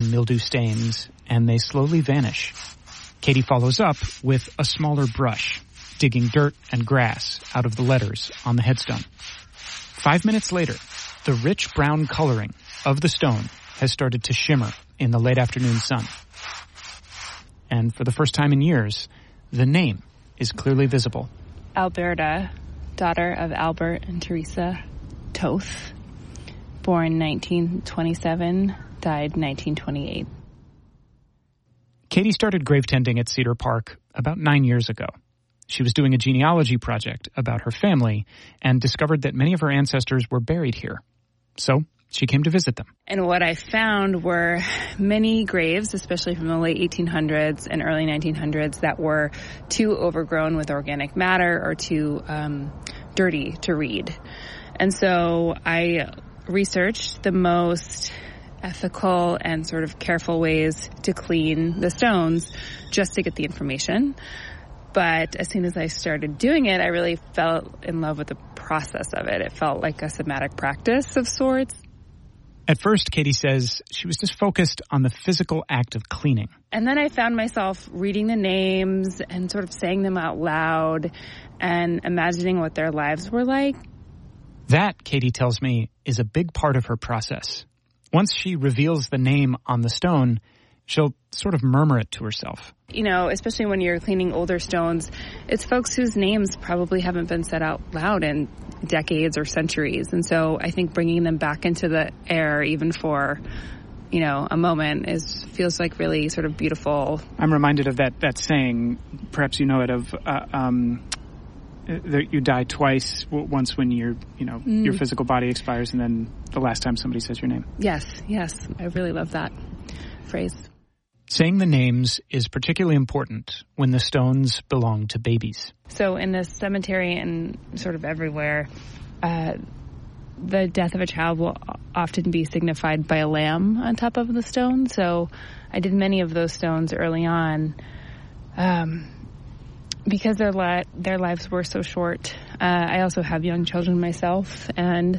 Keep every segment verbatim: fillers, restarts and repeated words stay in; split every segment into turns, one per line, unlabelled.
mildew stains, and they slowly vanish. Katie follows up with a smaller brush, digging dirt and grass out of the letters on the headstone. Five minutes later, the rich brown coloring of the stone has started to shimmer in the late afternoon sun. And for the first time in years, the name is clearly visible.
Alberta, daughter of Albert and Teresa Toth, born nineteen twenty-seven, died nineteen twenty-eight.
Katie started grave tending at Cedar Park about nine years ago. She was doing a genealogy project about her family and discovered that many of her ancestors were buried here. So she came to visit them.
And what I found were many graves, especially from the late eighteen hundreds and early nineteen hundreds, that were too overgrown with organic matter or too um, dirty to read. And so I researched the most ethical and sort of careful ways to clean the stones just to get the information. But as soon as I started doing it, I really fell in love with the process of it. It felt like a somatic practice of sorts.
At first, Katie says she was just focused on the physical act of cleaning.
And then I found myself reading the names and sort of saying them out loud and imagining what their lives were like.
That, Katie tells me, is a big part of her process. Once she reveals the name on the stone, she'll sort of murmur it to herself.
You know, especially when you're cleaning older stones, it's folks whose names probably haven't been said out loud in decades or centuries. And so I think bringing them back into the air, even for, you know, a moment, is feels like really sort of beautiful.
I'm reminded of that, that saying, perhaps you know it, of uh, um, that you die twice, once when your, you know, mm. your physical body expires, and then the last time somebody says your name.
Yes, yes. I really love that phrase.
Saying the names is particularly important when the stones belong to babies.
So in the cemetery and sort of everywhere, uh, the death of a child will often be signified by a lamb on top of the stone. So I did many of those stones early on um, because their, li- their lives were so short. Uh, I also have young children myself, and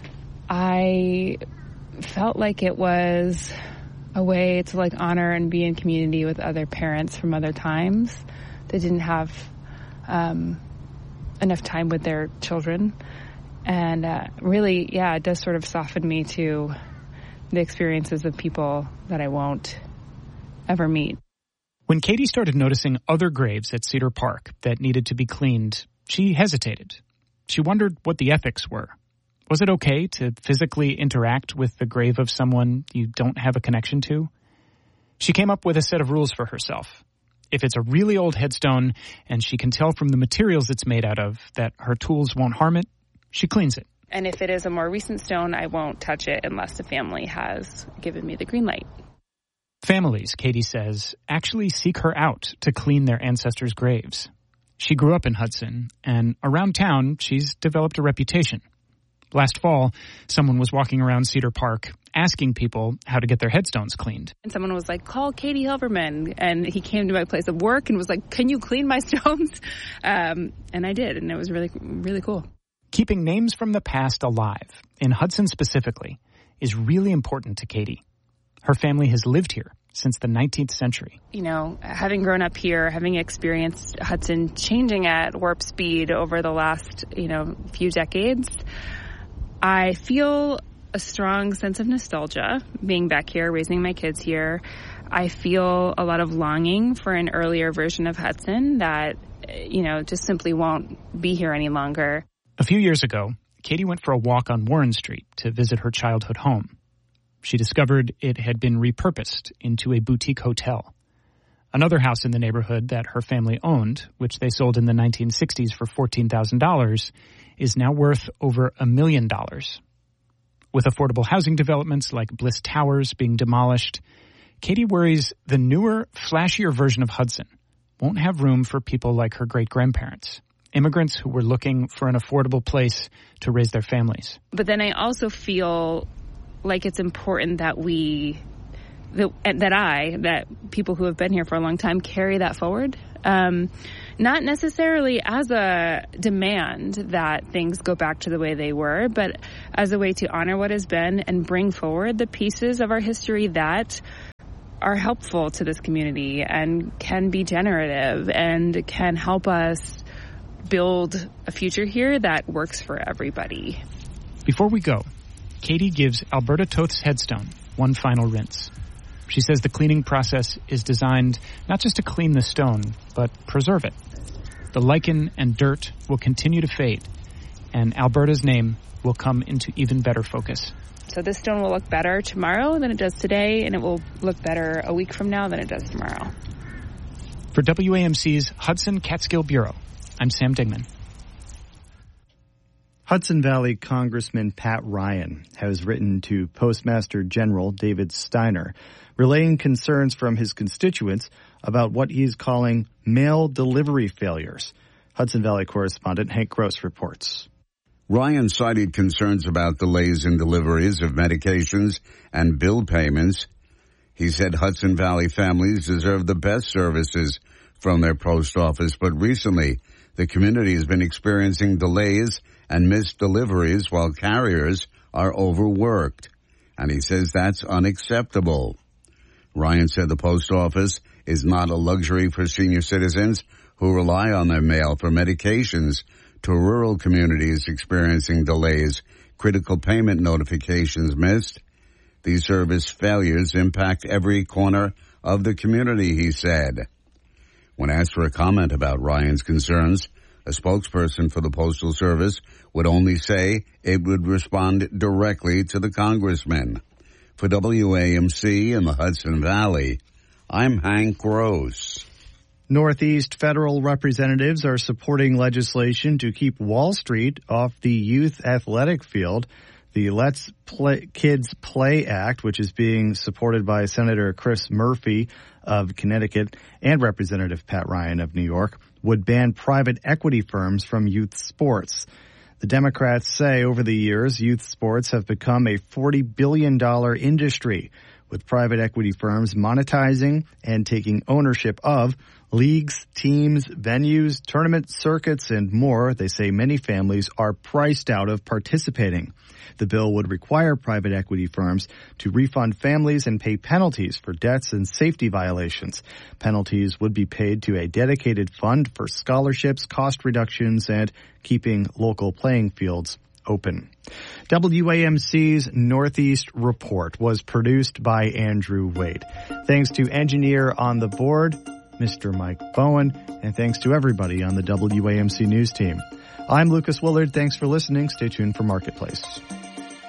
I felt like it was a way to like honor and be in community with other parents from other times that didn't have um, enough time with their children. And uh, really, yeah, it does sort of soften me to the experiences of people that I won't ever meet.
When Katie started noticing other graves at Cedar Park that needed to be cleaned, she hesitated. She wondered what the ethics were. Was it okay to physically interact with the grave of someone you don't have a connection to? She came up with a set of rules for herself. If it's a really old headstone and she can tell from the materials it's made out of that her tools won't harm it, she cleans it.
And if it is a more recent stone, I won't touch it unless the family has given me the green light.
Families, Katie says, actually seek her out to clean their ancestors' graves. She grew up in Hudson, and around town, she's developed a reputation. Last fall, someone was walking around Cedar Park asking people how to get their headstones cleaned.
And someone was like, call Katie Hilverman. And he came to my place of work and was like, can you clean my stones? Um, and I did, and it was really, really cool.
Keeping names from the past alive, in Hudson specifically, is really important to Katie. Her family has lived here since the nineteenth century.
You know, having grown up here, having experienced Hudson changing at warp speed over the last, you know, few decades, I feel a strong sense of nostalgia being back here, raising my kids here. I feel a lot of longing for an earlier version of Hudson that, you know, just simply won't be here any longer.
A few years ago, Katie went for a walk on Warren Street to visit her childhood home. She discovered it had been repurposed into a boutique hotel. Another house in the neighborhood that her family owned, which they sold in the nineteen sixties for fourteen thousand dollars, is now worth over a million dollars. With affordable housing developments like Bliss Towers being demolished, Katie worries the newer, flashier version of Hudson won't have room for people like her great-grandparents, immigrants who were looking for an affordable place to raise their families.
But then I also feel like it's important that we, that, that I, that people who have been here for a long time carry that forward. Um, not necessarily as a demand that things go back to the way they were, but as a way to honor what has been and bring forward the pieces of our history that are helpful to this community and can be generative and can help us build a future here that works for everybody.
Before we go, Katie gives Alberta Toth's headstone one final rinse. She says the cleaning process is designed not just to clean the stone, but preserve it. The lichen and dirt will continue to fade, and Alberta's name will come into even better focus.
So this stone will look better tomorrow than it does today, and it will look better a week from now than it does tomorrow.
For W A M C's Hudson Catskill Bureau, I'm Sam Dingman.
Hudson Valley Congressman Pat Ryan has written to Postmaster General David Steiner, relaying concerns from his constituents about what he's calling mail delivery failures. Hudson Valley correspondent Hank Gross reports.
Ryan cited concerns about delays in deliveries of medications and bill payments. He said Hudson Valley families deserve the best services from their post office, but recently the community has been experiencing delays and missed deliveries while carriers are overworked. And he says that's unacceptable. Ryan said the post office is not a luxury for senior citizens who rely on their mail for medications, to rural communities experiencing delays, critical payment notifications missed. These service failures impact every corner of the community, he said. When asked for a comment about Ryan's concerns, a spokesperson for the Postal Service would only say it would respond directly to the congressman. For W A M C in the Hudson Valley, I'm Hank Gross.
Northeast federal representatives are supporting legislation to keep Wall Street off the youth athletic field. The Let's Play, Kids Play Act, which is being supported by Senator Chris Murphy of Connecticut and Representative Pat Ryan of New York, would ban private equity firms from youth sports. The Democrats say over the years, youth sports have become a forty billion dollars industry, with private equity firms monetizing and taking ownership of leagues, teams, venues, tournament circuits, and more. They say many families are priced out of participating. The bill would require private equity firms to refund families and pay penalties for debts and safety violations. Penalties would be paid to a dedicated fund for scholarships, cost reductions, and keeping local playing fields open. W A M C's Northeast Report was produced by Andrew Wade. Thanks to engineer on the board, Mister Mike Bowen, and thanks to everybody on the W A M C News team. I'm Lucas Willard. Thanks for listening. Stay tuned for Marketplace.